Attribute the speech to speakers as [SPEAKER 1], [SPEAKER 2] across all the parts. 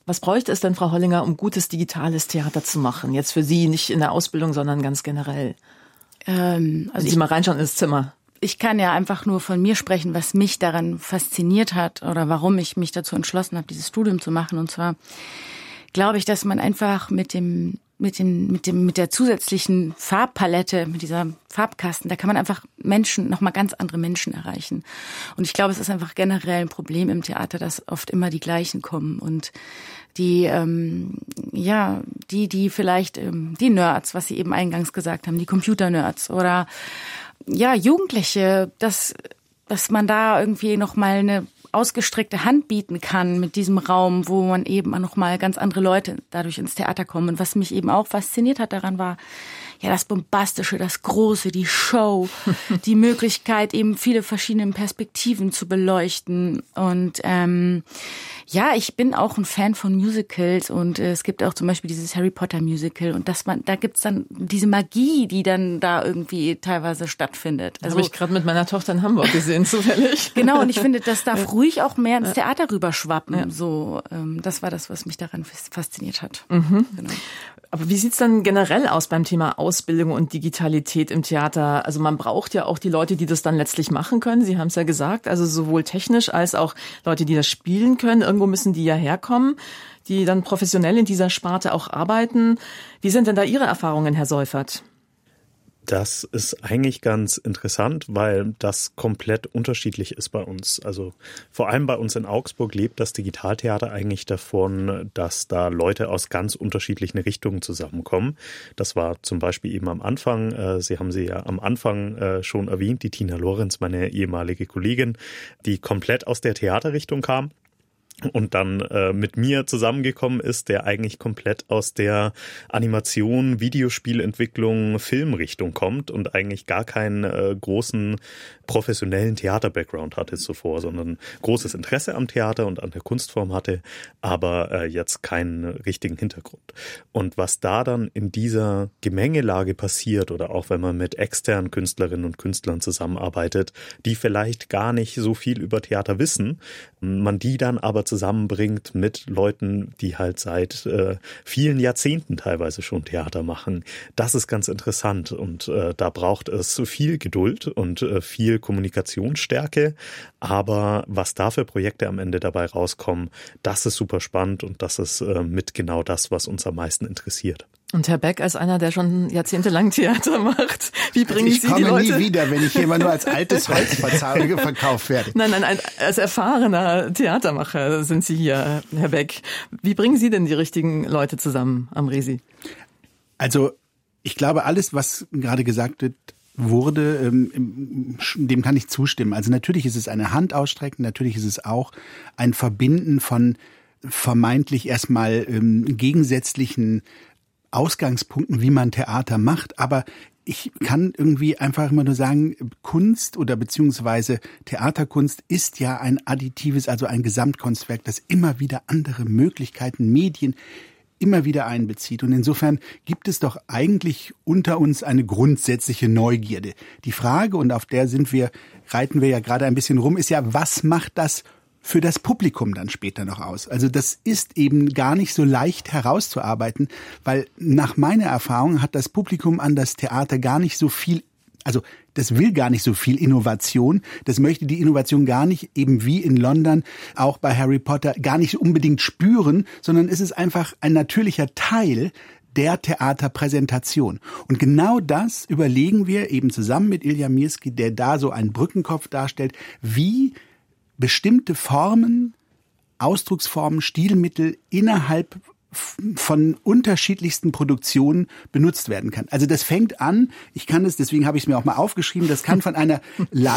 [SPEAKER 1] Was bräuchte es denn, Frau Hollinger, um gutes digitales Theater zu machen? Jetzt für Sie, nicht in der Ausbildung, sondern ganz generell. Wenn Sie mal reinschauen ins Zimmer.
[SPEAKER 2] Ich kann ja einfach nur von mir sprechen, was mich daran fasziniert hat oder warum ich mich dazu entschlossen habe, dieses Studium zu machen. Und zwar glaube ich, dass man einfach mit der zusätzlichen Farbpalette, mit dieser Farbkasten, da kann man einfach nochmal ganz andere Menschen erreichen. Und ich glaube, es ist einfach generell ein Problem im Theater, dass oft immer die gleichen kommen und die vielleicht die Nerds, was Sie eben eingangs gesagt haben, die Computer-Nerds oder Jugendliche, dass man da irgendwie nochmal eine ausgestreckte Hand bieten kann mit diesem Raum, wo man eben noch mal ganz andere Leute dadurch ins Theater kommen. Und was mich eben auch fasziniert hat daran war, das Bombastische, das Große, die Show, die Möglichkeit, eben viele verschiedene Perspektiven zu beleuchten. Und ich bin auch ein Fan von Musicals und es gibt auch zum Beispiel dieses Harry Potter Musical und da gibt's dann diese Magie, die dann da irgendwie teilweise stattfindet.
[SPEAKER 1] Also habe ich gerade mit meiner Tochter in Hamburg gesehen, zufällig.
[SPEAKER 2] Genau, und ich finde, das darf ruhig auch mehr ins Theater rüberschwappen. Ja. So, das war das, was mich daran fasziniert hat.
[SPEAKER 1] Mhm. Genau. Aber wie sieht's dann generell aus beim Thema Ausbildung und Digitalität im Theater? Also man braucht ja auch die Leute, die das dann letztlich machen können. Sie haben es ja gesagt, also sowohl technisch als auch Leute, die das spielen können. Irgendwo müssen die ja herkommen, die dann professionell in dieser Sparte auch arbeiten. Wie sind denn da Ihre Erfahrungen, Herr Seufert?
[SPEAKER 3] Das ist eigentlich ganz interessant, weil das komplett unterschiedlich ist bei uns. Also vor allem bei uns in Augsburg lebt das Digitaltheater eigentlich davon, dass da Leute aus ganz unterschiedlichen Richtungen zusammenkommen. Das war zum Beispiel eben am Anfang, Sie haben sie ja am Anfang schon erwähnt, die Tina Lorenz, meine ehemalige Kollegin, die komplett aus der Theaterrichtung kam. Und dann mit mir zusammengekommen ist, der eigentlich komplett aus der Animation, Videospielentwicklung, Filmrichtung kommt und eigentlich gar keinen großen professionellen Theater-Background hatte zuvor, sondern großes Interesse am Theater und an der Kunstform hatte, aber jetzt keinen richtigen Hintergrund. Und was da dann in dieser Gemengelage passiert oder auch wenn man mit externen Künstlerinnen und Künstlern zusammenarbeitet, die vielleicht gar nicht so viel über Theater wissen, man die dann aber zusammenbringt mit Leuten, die halt seit vielen Jahrzehnten teilweise schon Theater machen. Das ist ganz interessant und da braucht es viel Geduld und viel Kommunikationsstärke, aber was da für Projekte am Ende dabei rauskommen, das ist super spannend und das ist mit genau das, was uns am meisten interessiert.
[SPEAKER 1] Und Herr Beck, als einer, der schon jahrzehntelang Theater macht, wie bringen Sie die Leute?
[SPEAKER 4] Ich komme nie wieder, wenn ich immer nur als altes Holz verkauft werde.
[SPEAKER 1] Nein, als erfahrener Theatermacher sind Sie hier, Herr Beck. Wie bringen Sie denn die richtigen Leute zusammen am Resi?
[SPEAKER 4] Also ich glaube, alles, was gerade gesagt wurde, dem kann ich zustimmen. Also natürlich ist es eine Hand ausstrecken, natürlich ist es auch ein Verbinden von vermeintlich erstmal gegensätzlichen Ausgangspunkten, wie man Theater macht, aber ich kann irgendwie einfach immer nur sagen, Kunst oder beziehungsweise Theaterkunst ist ja ein additives, also ein Gesamtkunstwerk, das immer wieder andere Möglichkeiten, Medien immer wieder einbezieht. Und insofern gibt es doch eigentlich unter uns eine grundsätzliche Neugierde. Die Frage, und auf der reiten wir ja gerade ein bisschen rum, ist ja, was macht das für das Publikum dann später noch aus? Also das ist eben gar nicht so leicht herauszuarbeiten, weil nach meiner Erfahrung hat das Publikum an das Theater gar nicht so viel, also das will gar nicht so viel Innovation, das möchte die Innovation gar nicht, eben wie in London, auch bei Harry Potter, gar nicht unbedingt spüren, sondern es ist einfach ein natürlicher Teil der Theaterpräsentation. Und genau das überlegen wir eben zusammen mit Ilja Mirski, der da so einen Brückenkopf darstellt, wie bestimmte Formen, Ausdrucksformen, Stilmittel innerhalb von unterschiedlichsten Produktionen benutzt werden kann. Also das fängt an, deswegen habe ich es mir auch mal aufgeschrieben, das kann von einer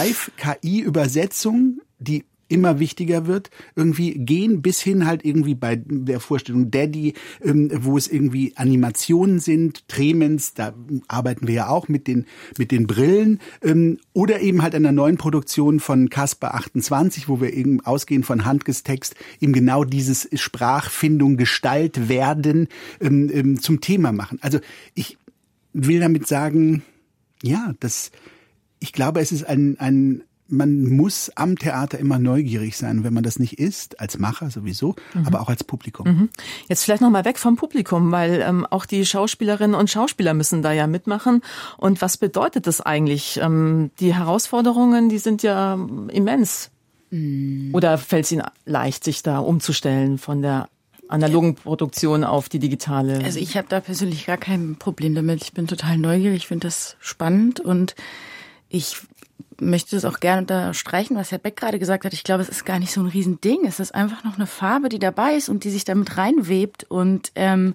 [SPEAKER 4] Live-KI-Übersetzung, die immer wichtiger wird, irgendwie gehen bis hin halt irgendwie bei der Vorstellung Daddy, wo es irgendwie Animationen sind, Tremens, da arbeiten wir ja auch mit den Brillen, oder eben halt einer neuen Produktion von Caspar 28, wo wir eben ausgehend von Handkes Text eben genau dieses Sprachfindung, Gestalt werden zum Thema machen. Also ich will damit sagen, ja, ich glaube, es ist ein man muss am Theater immer neugierig sein. Wenn man das nicht ist, als Macher sowieso, aber auch als Publikum.
[SPEAKER 1] Jetzt vielleicht noch mal weg vom Publikum, weil auch die Schauspielerinnen und Schauspieler müssen da ja mitmachen. Und was bedeutet das eigentlich? Die Herausforderungen, die sind ja immens. Oder fällt es Ihnen leicht, sich da umzustellen von der analogen Produktion auf die digitale?
[SPEAKER 2] Also ich habe da persönlich gar kein Problem damit. Ich bin total neugierig, ich finde das spannend und ich möchte es auch gerne unterstreichen, was Herr Beck gerade gesagt hat. Ich glaube, es ist gar nicht so ein Riesending. Es ist einfach noch eine Farbe, die dabei ist und die sich damit reinwebt. Und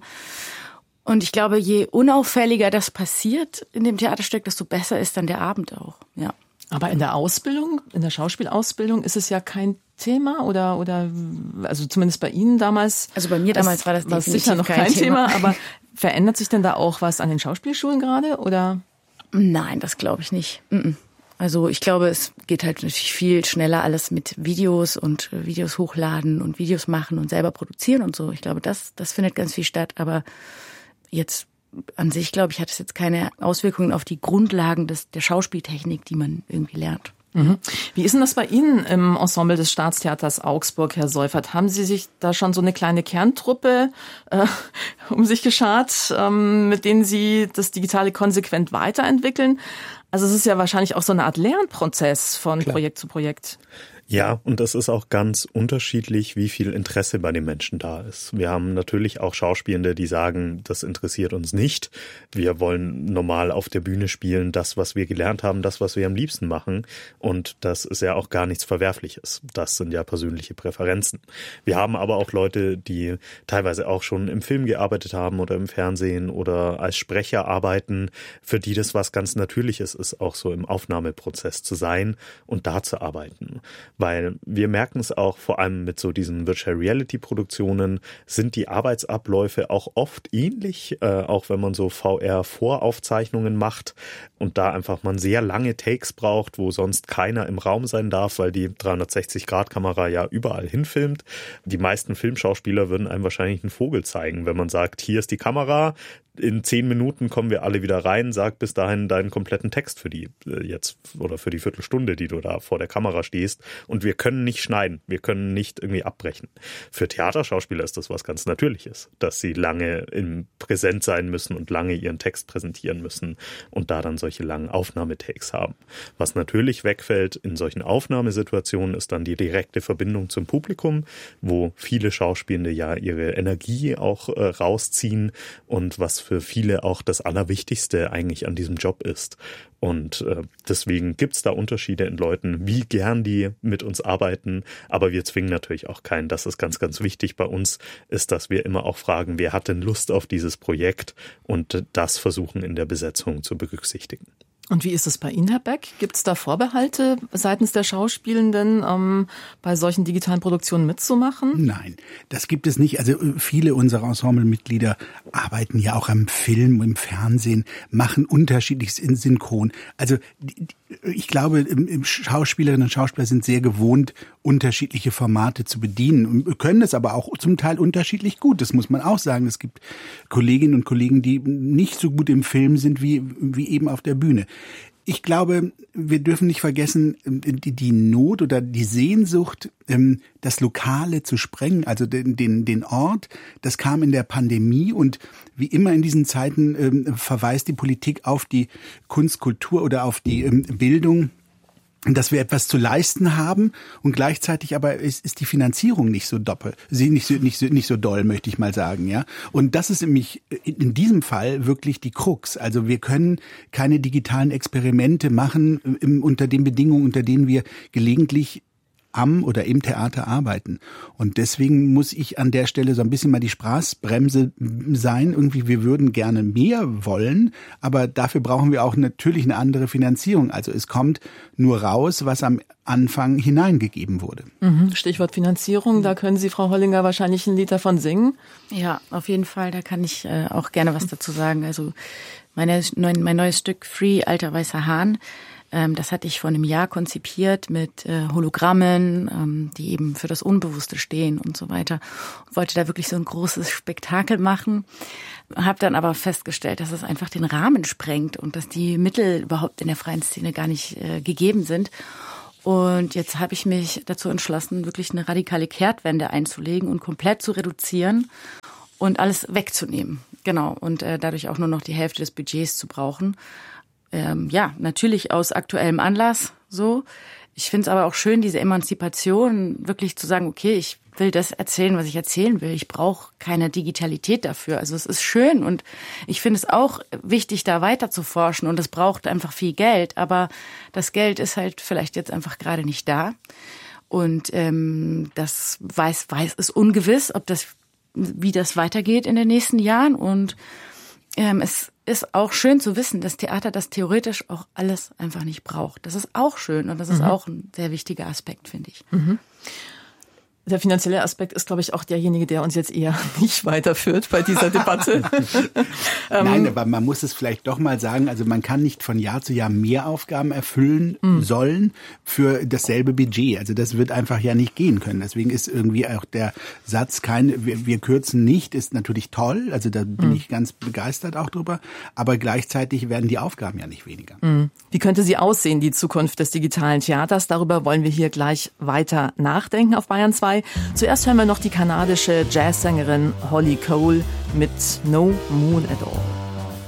[SPEAKER 2] ich glaube, je unauffälliger das passiert in dem Theaterstück, desto besser ist dann der Abend auch. Ja.
[SPEAKER 1] Aber in der Ausbildung, in der Schauspielausbildung ist es ja kein Thema oder also zumindest bei Ihnen damals.
[SPEAKER 2] Also bei mir damals war das definitiv
[SPEAKER 1] sicher noch kein Thema. Aber verändert sich denn da auch was an den Schauspielschulen gerade oder?
[SPEAKER 2] Nein, das glaube ich nicht. Also ich glaube, es geht halt natürlich viel schneller alles mit Videos und Videos hochladen und Videos machen und selber produzieren und so. Ich glaube, das findet ganz viel statt. Aber jetzt an sich, glaube ich, hat es jetzt keine Auswirkungen auf die Grundlagen der Schauspieltechnik, die man irgendwie lernt.
[SPEAKER 1] Wie ist denn das bei Ihnen im Ensemble des Staatstheaters Augsburg, Herr Seufert? Haben Sie sich da schon so eine kleine Kerntruppe um sich geschart, mit denen Sie das Digitale konsequent weiterentwickeln? Also es ist ja wahrscheinlich auch so eine Art Lernprozess von Projekt zu Projekt.
[SPEAKER 3] Ja, und das ist auch ganz unterschiedlich, wie viel Interesse bei den Menschen da ist. Wir haben natürlich auch Schauspielende, die sagen, das interessiert uns nicht. Wir wollen normal auf der Bühne spielen, das, was wir gelernt haben, das, was wir am liebsten machen. Und das ist ja auch gar nichts Verwerfliches. Das sind ja persönliche Präferenzen. Wir haben aber auch Leute, die teilweise auch schon im Film gearbeitet haben oder im Fernsehen oder als Sprecher arbeiten, für die das was ganz Natürliches ist, auch so im Aufnahmeprozess zu sein und da zu arbeiten. Weil wir merken es auch, vor allem mit so diesen Virtual Reality Produktionen, sind die Arbeitsabläufe auch oft ähnlich, auch wenn man so VR-Voraufzeichnungen macht und da einfach man sehr lange Takes braucht, wo sonst keiner im Raum sein darf, weil die 360-Grad-Kamera ja überall hinfilmt. Die meisten Filmschauspieler würden einem wahrscheinlich einen Vogel zeigen, wenn man sagt, hier ist die Kamera, in 10 Minuten kommen wir alle wieder rein, sag bis dahin deinen kompletten Text für die jetzt oder für die Viertelstunde, die du da vor der Kamera stehst. Und wir können nicht schneiden, wir können nicht irgendwie abbrechen. Für Theaterschauspieler ist das was ganz Natürliches, dass sie lange im Präsent sein müssen und lange ihren Text präsentieren müssen und da dann solche langen Aufnahmetakes haben. Was natürlich wegfällt in solchen Aufnahmesituationen, ist dann die direkte Verbindung zum Publikum, wo viele Schauspielende ja ihre Energie auch rausziehen und was für viele auch das Allerwichtigste eigentlich an diesem Job ist. Und deswegen gibt's da Unterschiede in Leuten, wie gern die mit uns arbeiten. Aber wir zwingen natürlich auch keinen. Das ist ganz, ganz wichtig bei uns, ist, dass wir immer auch fragen, wer hat denn Lust auf dieses Projekt und das versuchen in der Besetzung zu berücksichtigen.
[SPEAKER 1] Und wie ist es bei Ihnen, Herr Beck? Gibt es da Vorbehalte seitens der Schauspielenden, bei solchen digitalen Produktionen mitzumachen?
[SPEAKER 4] Nein, das gibt es nicht. Also viele unserer Ensemblemitglieder arbeiten ja auch am Film, im Fernsehen, machen unterschiedliches in Synchron. Also ich glaube, Schauspielerinnen und Schauspieler sind sehr gewohnt, unterschiedliche Formate zu bedienen und können es aber auch zum Teil unterschiedlich gut. Das muss man auch sagen. Es gibt Kolleginnen und Kollegen, die nicht so gut im Film sind wie eben auf der Bühne. Ich glaube, wir dürfen nicht vergessen, die Not oder die Sehnsucht, das Lokale zu sprengen, also den Ort, das kam in der Pandemie und wie immer in diesen Zeiten verweist die Politik auf die Kunst, Kultur oder auf die Bildung, dass wir etwas zu leisten haben und gleichzeitig aber ist die Finanzierung nicht so nicht so doll, möchte ich mal sagen, ja. Und das ist nämlich in diesem Fall wirklich die Krux. Also wir können keine digitalen Experimente machen unter den Bedingungen, unter denen wir gelegentlich am oder im Theater arbeiten. Und deswegen muss ich an der Stelle so ein bisschen mal die Spaßbremse sein. Irgendwie, wir würden gerne mehr wollen, aber dafür brauchen wir auch natürlich eine andere Finanzierung. Also es kommt nur raus, was am Anfang hineingegeben wurde.
[SPEAKER 2] Stichwort Finanzierung, da können Sie, Frau Hollinger, wahrscheinlich ein Lied davon singen. Ja, auf jeden Fall, da kann ich auch gerne was dazu sagen. Also mein neues Stück Free, Alter Weißer Hahn, das hatte ich vor einem Jahr konzipiert mit Hologrammen, die eben für das Unbewusste stehen und so weiter. Und wollte da wirklich so ein großes Spektakel machen. Habe dann aber festgestellt, dass es einfach den Rahmen sprengt und dass die Mittel überhaupt in der freien Szene gar nicht gegeben sind. Und jetzt habe ich mich dazu entschlossen, wirklich eine radikale Kehrtwende einzulegen und komplett zu reduzieren und alles wegzunehmen. Genau. Und dadurch auch nur noch die Hälfte des Budgets zu brauchen. Natürlich aus aktuellem Anlass so. Ich finde es aber auch schön, diese Emanzipation, wirklich zu sagen, okay, ich will das erzählen, was ich erzählen will. Ich brauche keine Digitalität dafür. Also es ist schön und ich finde es auch wichtig, da weiter zu forschen und es braucht einfach viel Geld. Aber das Geld ist halt vielleicht jetzt einfach gerade nicht da. Und das ist ungewiss, wie das weitergeht in den nächsten Jahren. Und es ist auch schön zu wissen, dass Theater das theoretisch auch alles einfach nicht braucht. Das ist auch schön und das ist auch ein sehr wichtiger Aspekt, finde ich.
[SPEAKER 1] Mhm. Der finanzielle Aspekt ist, glaube ich, auch derjenige, der uns jetzt eher nicht weiterführt bei dieser Debatte.
[SPEAKER 4] Nein, aber man muss es vielleicht doch mal sagen, also man kann nicht von Jahr zu Jahr mehr Aufgaben erfüllen sollen für dasselbe Budget. Also das wird einfach ja nicht gehen können. Deswegen ist irgendwie auch der Satz, wir kürzen nicht, ist natürlich toll. Also da bin ich ganz begeistert auch drüber. Aber gleichzeitig werden die Aufgaben ja nicht weniger.
[SPEAKER 1] Wie könnte sie aussehen, die Zukunft des digitalen Theaters? Darüber wollen wir hier gleich weiter nachdenken auf Bayern 2. Zuerst hören wir noch die kanadische Jazzsängerin Holly Cole mit No Moon at All.